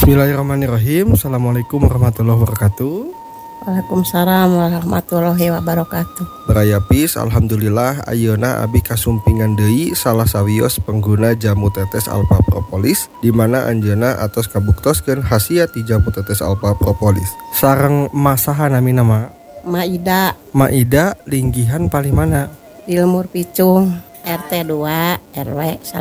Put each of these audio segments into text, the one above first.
Bismillahirrahmanirrahim. Assalamualaikum warahmatullahi wabarakatuh. Waalaikumsalam warahmatullahi wabarakatuh. Berayapis, alhamdulillah ayeuna abi kasumpingan deui salah sawios pengguna jamu tetes alpha propolis di mana anjeunna atos kabuktoskeun khasiat di jamu tetes alpha propolis. Sareng masaha nami nama Maida linggihan paling mana? Di Lemur Picung, RT 2 RW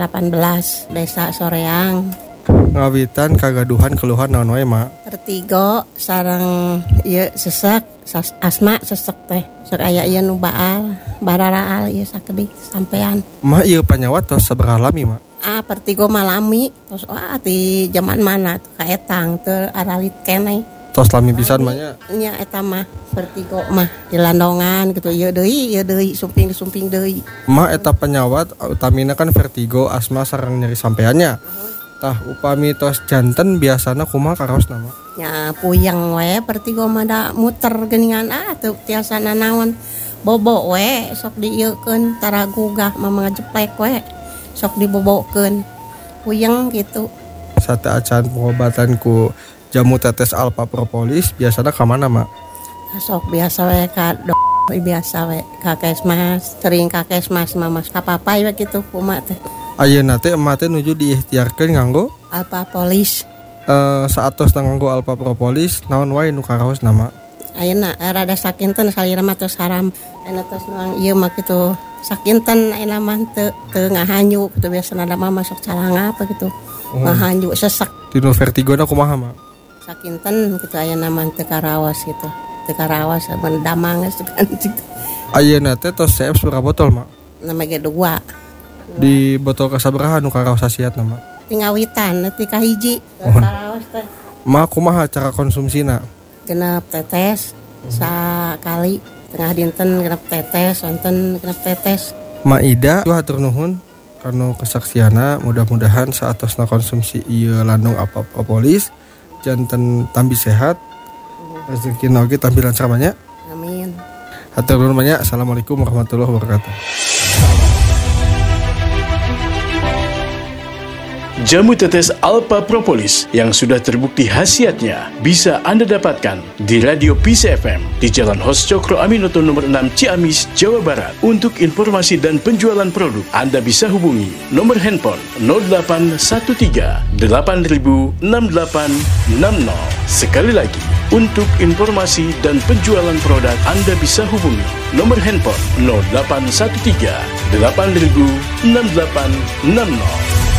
18 Desa Soreang. Ngawitan kagaduhan keluhan naon wae Ma? Vertigo sareng ieu sesek, asma sesek teh. Sok aya ieu nu baal, bararaal ieu sakeudik sampean. Ma ieu panyawat tos sabaraha lami Ma? Vertigo malami, tos di zaman mana tuh ka etang teu aralit keneh. Tos lami pisan mah nya? Nya eta mah vertigo mah di landongan gitu. Ieu deui sumping deui. Ma eta penyawat utamina kan vertigo, asma sareng nyeri sampeannya. Tah upami tos janten biasana kumaha karaos nama? Ya puyeng we vertigo mah da muter geuningan teu tiasa nanaon. Bobo we sok dieukeun tara gugah mah ngajeplek we. Sok dibobokeun. Puyeng gitu. Sate acan pengobatan ku jamu tetes alpha propolis biasana ka mana Ma? Sok biasa we ka biasa we ka Kesmas, sering ka Kesmas mah mas kapapai we kitu kumaha teh. Ayeuna teh emak teh nuju diikhtiarkeun nganggo alpha polis. Saatos nganggo alpha propolis naon wae nu karaos nama? Ayeuna rada sakinten salira mah tos haram. Ayeuna tos nuang ieu mah kitu sakinten ayeuna mah teu ngahanyu kitu biasana da mah masuk calanga apa gitu. Ngahanyu sesek. Dinu vertigona kumaha Ma? Sakinten kitu ayeuna mah teu karaos gitu. Teu karaos mun damang geus kan gitu. Ayeuna teh tos CF sabaraha botol Ma? Nama ge 2. Di botol kasabaraha nu karaos hasiat nama? Tingawitan neuti ka hiji karaos teh. Ma kumaha cara konsumsina? Genep tetes sakali tengah dinten genep tetes, sonten genep tetes. Maida hatur nuhun karena kesaksiana, mudah-mudahan saatosna konsumsi ieu landung alpha propolis janten tambi sehat. Rezekina oge tampi lancar banyak. Amin. Hatur nuhun banyak. Assalamualaikum warahmatullahi wabarakatuh. Jamu tetes alpha propolis yang sudah terbukti khasiatnya bisa Anda dapatkan di Radio Peace FM di Jalan Hos Cokro Aminoto nomor 6 Ciamis, Jawa Barat. Untuk informasi dan penjualan produk, Anda bisa hubungi nomor handphone 0813 8000 6860. Sekali lagi, untuk informasi dan penjualan produk, Anda bisa hubungi nomor handphone 0813 8000 6860.